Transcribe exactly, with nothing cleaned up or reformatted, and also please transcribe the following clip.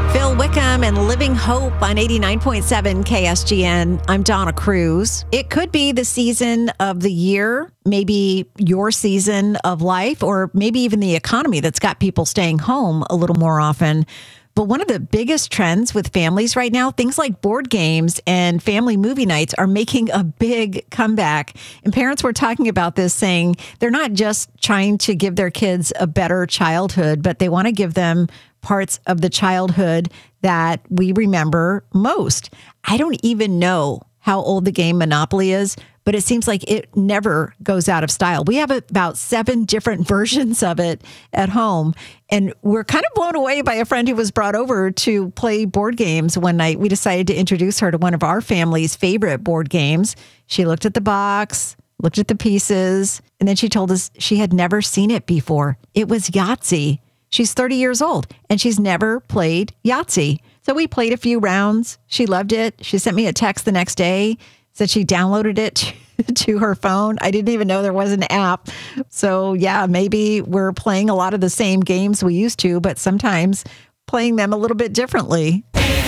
Phil Wickham and Living Hope on eighty-nine point seven K S G N. I'm Donna Cruz. It could be the season of the year, maybe your season of life, or maybe even the economy that's got people staying home a little more often. But one of the biggest trends with families right now, things like board games and family movie nights are making a big comeback. And parents were talking about this, saying they're not just trying to give their kids a better childhood, but they want to give them parts of the childhood that we remember most. I don't even know how old the game Monopoly is, but it seems like it never goes out of style. We have about seven different versions of it at home, and we're kind of blown away by a friend who was brought over to play board games one night. We decided to introduce her to one of our family's favorite board games. She looked at the box, looked at the pieces, and then she told us she had never seen it before. It was Yahtzee. She's thirty years old, and she's never played Yahtzee. So we played a few rounds. She loved it. She sent me a text the next day, said she downloaded it to her phone. I didn't even know there was an app. So yeah, maybe we're playing a lot of the same games we used to, but sometimes playing them a little bit differently.